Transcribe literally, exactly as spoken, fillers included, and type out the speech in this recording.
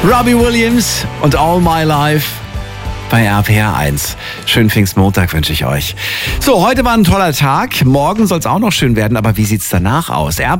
Robbie Williams und All My Life bei R P R eins. Schönen Pfingstmontag wünsche ich euch. So, heute war ein toller Tag. Morgen soll es auch noch schön werden, aber wie sieht's danach aus?